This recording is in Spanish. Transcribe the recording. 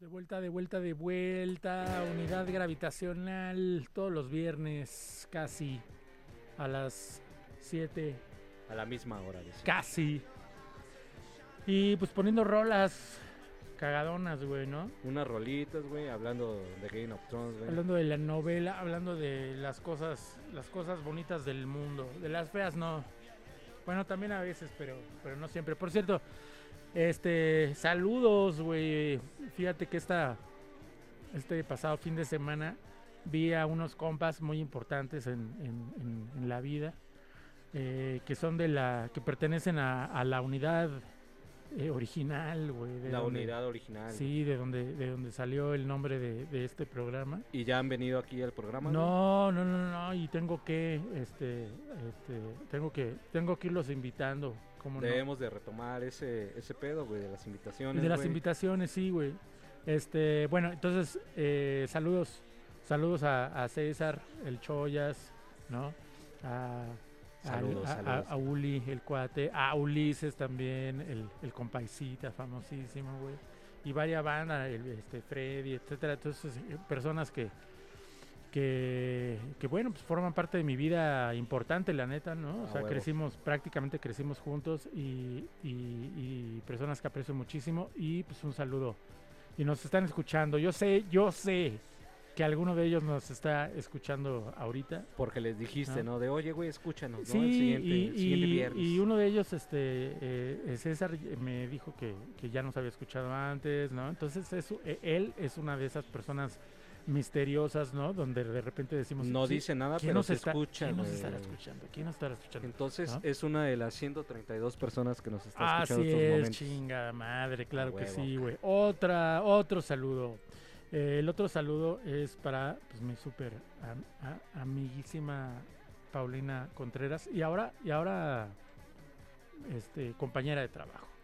De vuelta. Unidad gravitacional. Todos los viernes, casi a las 7. A la misma hora, decía. Casi. Y pues poniendo rolas cagadonas, güey, ¿no? Unas rolitas, güey, hablando de Game of Thrones, güey. Hablando de la novela, hablando de las cosas bonitas del mundo. De las feas no. Bueno, también a veces, pero no siempre. Por cierto, saludos, güey. Fíjate que este pasado fin de semana vi a unos compas muy importantes en la vida, que son que pertenecen a la unidad original, güey. Unidad original. Sí, de donde salió el nombre de este programa. ¿Y ya han venido aquí al programa? No, y tengo que irlos invitando. ¿Cómo Debemos de retomar ese pedo, güey, de las invitaciones. De las invitaciones, sí, güey. Bueno, entonces, saludos a César, el Chollas, ¿no? Saludos. A Uli, el cuate, a Ulises también, el compaisita famosísimo, güey. Y varias bandas, Freddy, etcétera. Entonces, personas que bueno, pues forman parte de mi vida importante, la neta, ¿no? O sea, prácticamente crecimos juntos y personas que aprecio muchísimo, y pues un saludo. Y nos están escuchando. Yo sé que alguno de ellos nos está escuchando ahorita. Porque les dijiste, ¿no? De, oye, güey, escúchanos, sí, ¿no? El siguiente viernes. Y uno de ellos, César, me dijo que ya nos había escuchado antes, ¿no? Entonces, él es una de esas personas misteriosas, ¿no? Donde de repente decimos... No dice nada, pero se escucha. ¿Quién nos estará escuchando? ¿Quién nos estará escuchando? Entonces, ¿no? Es una de las 132 personas que nos está escuchando en estos momentos. Chingada madre, claro que sí, güey. Otro saludo. El otro saludo es para pues, mi súper amiguísima Paulina Contreras y ahora compañera de trabajo.